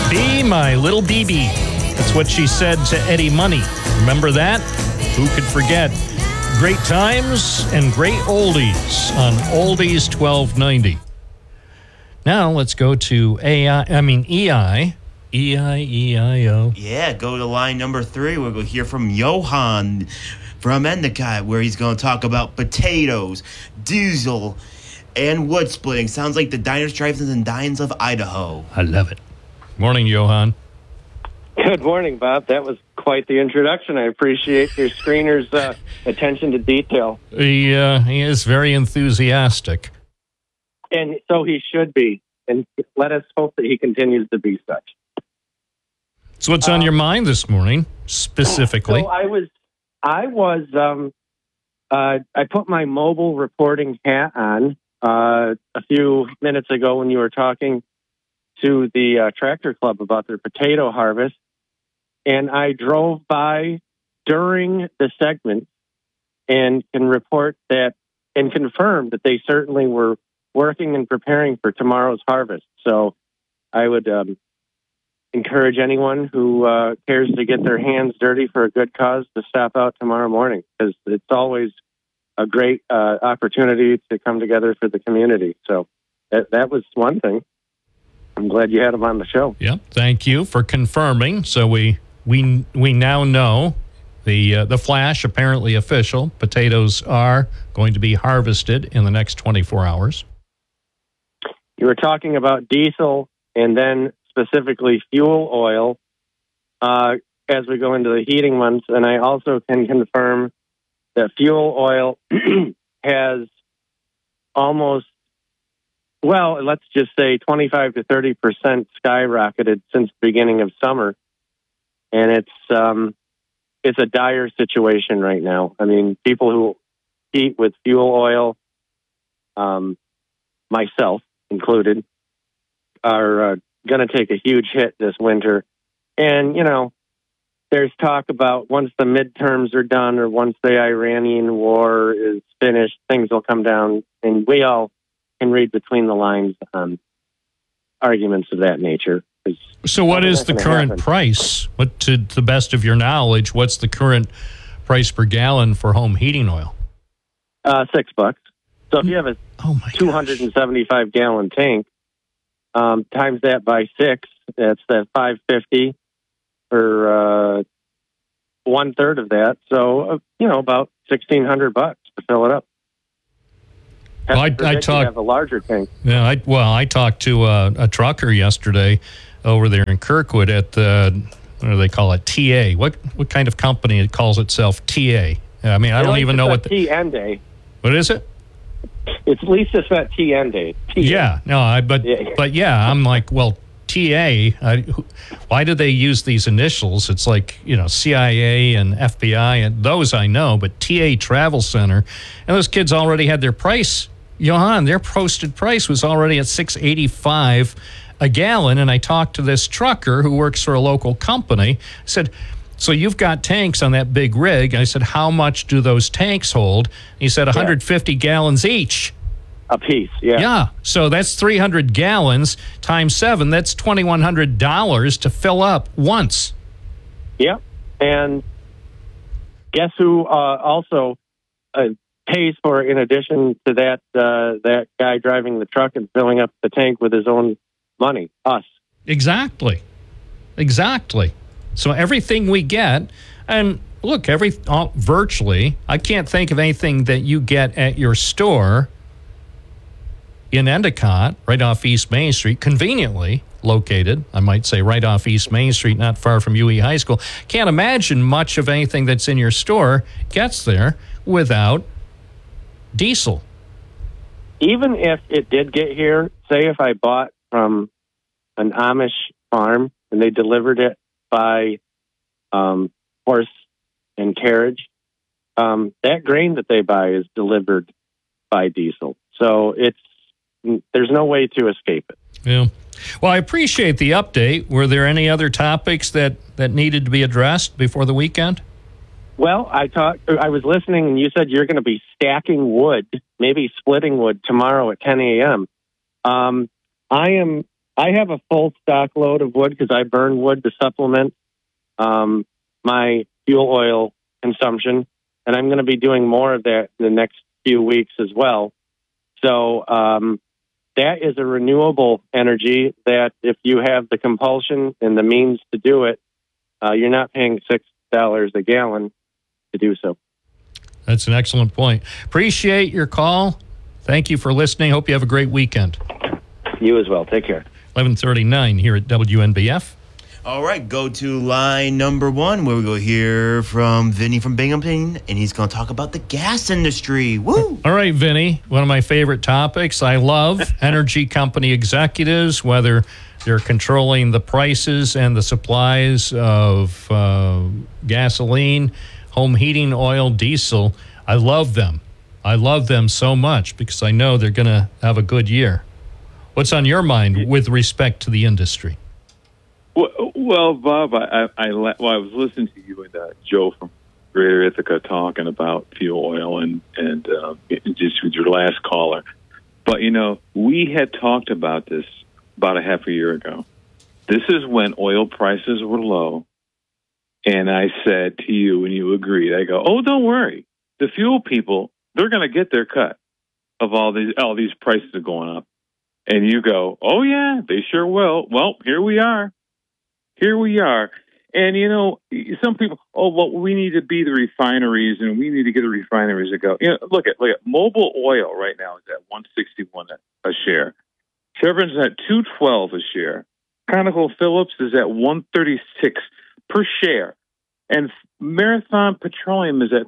Be my little BB. That's what she said to Eddie Money. Remember that? Who could forget? Great times and great oldies on Oldies 1290. Now let's go to EI. E-I-E-I-O. Yeah, go to line number 3. We're going to hear from Johan from Endicott, where he's going to talk about potatoes, diesel, and wood splitting. Sounds like the diners, drive-ins, and dines of Idaho. I love it. Morning, Johan. Good morning, Bob. That was quite the introduction. I appreciate your screener's attention to detail. He is very enthusiastic. And so he should be. And let us hope that he continues to be such. So what's on your mind this morning, specifically? So I put my mobile reporting hat on a few minutes ago when you were talking to the Tractor Club about their potato harvest. And I drove by during the segment and can report that and confirm that they certainly were working and preparing for tomorrow's harvest. So I would encourage anyone who cares to get their hands dirty for a good cause to stop out tomorrow morning, because it's always a great opportunity to come together for the community. So that was one thing. I'm glad you had him on the show. Yep, thank you for confirming. So we now know the flash, apparently official. Potatoes are going to be harvested in the next 24 hours. You were talking about diesel and then specifically fuel oil as we go into the heating months. And I also can confirm that fuel oil has almost, well, let's just say 25 to 30% skyrocketed since the beginning of summer. And it's a dire situation right now. I mean, people who heat with fuel oil, myself included, are going to take a huge hit this winter. And, you know, there's talk about once the midterms are done or once the Iranian war is finished, things will come down. And we all can read between the lines on arguments of that nature. So what is the current price? What, to the best of your knowledge, what's the current price per gallon for home heating oil? $6. So if you have a 275 gallon tank, times that by 6, that's that $5.50 for 1/3 of that. So about $1,600 to fill it up. Well, I talked. Have a larger tank. Yeah, I talked to a trucker yesterday over there in Kirkwood at the, what do they call it, TA? What kind of company it calls itself TA? I mean, I don't even know what TN Day. What is it? It's at least it's not TN Day. TA. Yeah, no, but yeah, I'm like, well, TA. Why do they use these initials? It's like, CIA and FBI, and those I know, but TA Travel Center, and those kids already had their price. Johan, their posted price was already at $6.85 a gallon, and I talked to this trucker who works for a local company. I said, so you've got tanks on that big rig. I said, how much do those tanks hold? He said 150 gallons each. A piece, yeah. Yeah, so that's 300 gallons times 7. That's $2,100 to fill up once. Yeah, and guess who also pays for, in addition to that, that guy driving the truck and filling up the tank with his own money? Us. Exactly. So everything we get, and look, virtually, I can't think of anything that you get at your store in Endicott, right off East Main Street, conveniently located, I might say, right off East Main Street, not far from UE High School. Can't imagine much of anything that's in your store gets there without diesel. Even if it did get here, say if I bought from an Amish farm and they delivered it by horse and carriage, that grain that they buy is delivered by diesel. So there's no way to escape it. Yeah. Well, I appreciate the update. Were there any other topics that needed to be addressed before the weekend? Well, I was listening, and you said you're going to be stacking wood, maybe splitting wood tomorrow at 10 a.m. I am I have a full stock load of wood because I burn wood to supplement my fuel oil consumption, and I'm going to be doing more of that in the next few weeks as well. So that is a renewable energy that if you have the compulsion and the means to do it, you're not paying $6 a gallon to do so. That's an excellent point. Appreciate your call. Thank you for listening. Hope you have a great weekend. You as well. Take care. 11:39 here at WNBF. All right, go to line number 1 where we go hear from Vinny from Binghamton, and he's going to talk about the gas industry. Woo! All right, Vinny, one of my favorite topics. I love energy company executives, whether they're controlling the prices and the supplies of gasoline, home heating oil, diesel. I love them. I love them so much because I know they're going to have a good year. What's on your mind with respect to the industry? Well, Bob, I was listening to you and Joe from Greater Ithaca talking about fuel oil and just with your last caller. But, we had talked about this about a half a year ago. This is when oil prices were low. And I said to you, and you agreed, I go, oh, don't worry. The fuel people, they're going to get their cut of all these prices are going up. And you go, oh, yeah, they sure will. Well, here we are. And, some people, we need to be the refineries and we need to get the refineries to go. Look at Mobil Oil right now is at $161 a share. Chevron's at $212 a share. ConocoPhillips is at $136 per share. And Marathon Petroleum is at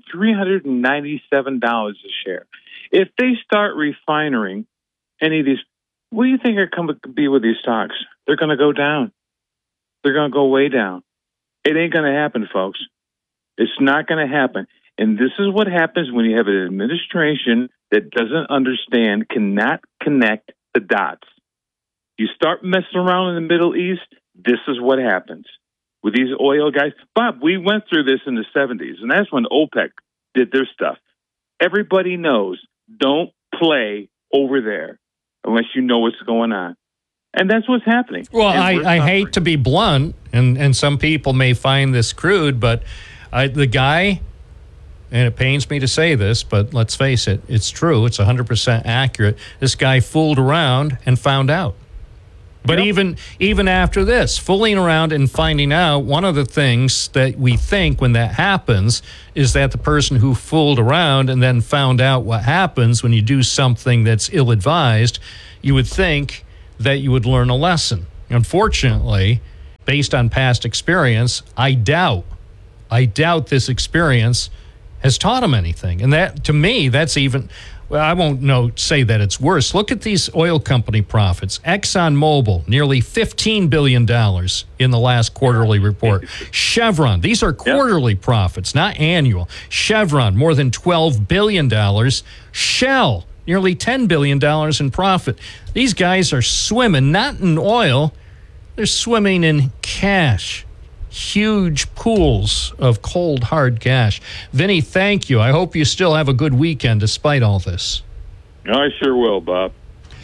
$397 a share. If they start refining any of these, what do you think are going to be with these stocks? They're going to go down. They're going to go way down. It ain't going to happen, folks. It's not going to happen. And this is what happens when you have an administration that doesn't understand, cannot connect the dots. You start messing around in the Middle East, this is what happens with these oil guys. Bob, we went through this in the 70s, and that's when OPEC did their stuff. Everybody knows, don't play over there unless you know what's going on. And that's what's happening. Well, I hate to be blunt, and some people may find this crude, but the guy, and it pains me to say this, but let's face it, it's true. It's 100% accurate. This guy fooled around and found out. But yep. even after this, fooling around and finding out, one of the things that we think when that happens is that the person who fooled around and then found out what happens when you do something that's ill-advised, you would think that you would learn a lesson. Unfortunately, based on past experience, I doubt this experience has taught him anything. And that, to me, that's even... Well, I won't say that it's worse. Look at these oil company profits. ExxonMobil, nearly $15 billion in the last quarterly report. Chevron, these are quarterly profits, not annual. Chevron, more than $12 billion. Shell, nearly $10 billion in profit. These guys are swimming, not in oil, they're swimming in cash. Huge pools of cold, hard cash. Vinny, thank you. I hope you still have a good weekend despite all this. I sure will, Bob.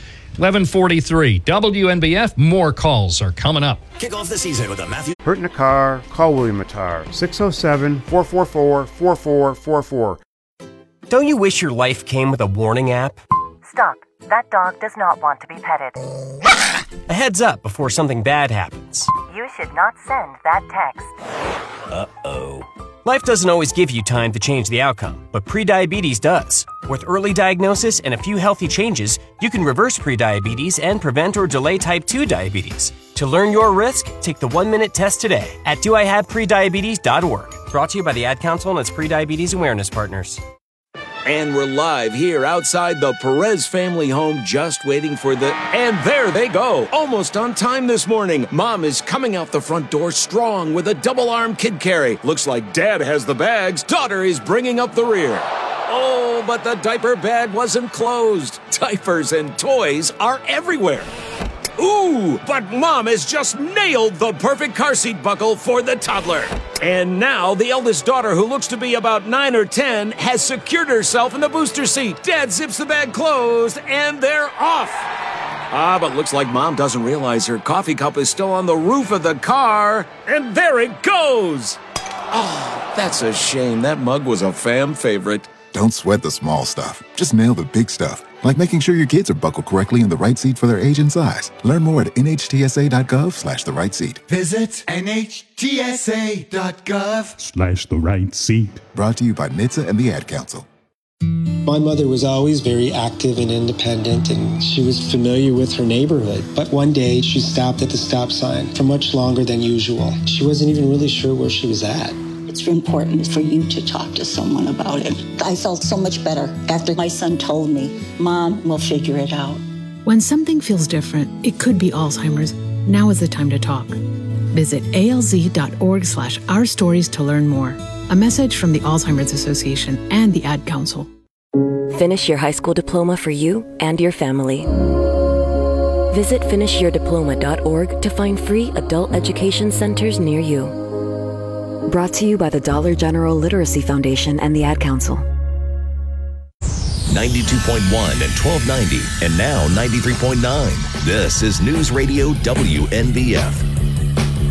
11:43, WNBF. More calls are coming up. Kick off the season with a Matthew. Hurt in a car? Call William Attar. 607-444-4444. Don't you wish your life came with a warning app? Stop. That dog does not want to be petted. A heads up before something bad happens. You should not send that text. Uh-oh. Life doesn't always give you time to change the outcome, but prediabetes does. With early diagnosis and a few healthy changes, you can reverse prediabetes and prevent or delay type 2 diabetes. To learn your risk, take the 1-minute test today at doihaveprediabetes.org. Brought to you by the Ad Council and its prediabetes awareness partners. And we're live here outside the Perez family home, just waiting for the... And there they go! Almost on time this morning. Mom is coming out the front door strong with a double-arm kid carry. Looks like Dad has the bags. Daughter is bringing up the rear. Oh, but the diaper bag wasn't closed. Diapers and toys are everywhere. Ooh, but Mom has just nailed the perfect car seat buckle for the toddler. And now the eldest daughter, who looks to be about 9 or 10, has secured herself in the booster seat. Dad zips the bag closed, and they're off. But looks like Mom doesn't realize her coffee cup is still on the roof of the car. And there it goes! Oh, that's a shame. That mug was a fam favorite. Don't sweat the small stuff. Just nail the big stuff, like making sure your kids are buckled correctly in the right seat for their age and size. Learn more at nhtsa.gov/the right seat. Visit nhtsa.gov/the right seat. Brought to you by NHTSA and the Ad Council. My mother was always very active and independent, and she was familiar with her neighborhood. But one day, she stopped at the stop sign for much longer than usual. She wasn't even really sure where she was at. It's important for you to talk to someone about it. I felt so much better after my son told me, Mom, we'll figure it out. When something feels different, it could be Alzheimer's. Now is the time to talk. Visit alz.org/ourstories to learn more. A message from the Alzheimer's Association and the Ad Council. Finish your high school diploma for you and your family. Visit finishyourdiploma.org to find free adult education centers near you. Brought to you by the Dollar General Literacy Foundation and the Ad Council. 92.1 and 1290, and now 93.9. This is News Radio WNBF.